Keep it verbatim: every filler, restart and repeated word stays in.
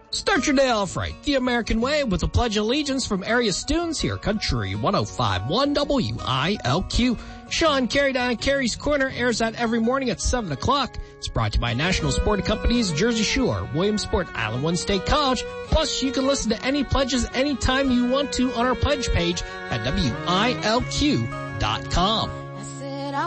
Start your day off right the American way with a Pledge of Allegiance from area students here, Country one oh five point one W I L Q. Sean Carey down at Carey's Corner airs out every morning at seven o'clock. It's brought to you by National Sporting Companies, Jersey Shore, Williamsport, Island One State College. Plus, you can listen to any pledges anytime you want to on our pledge page at W I L Q dot com.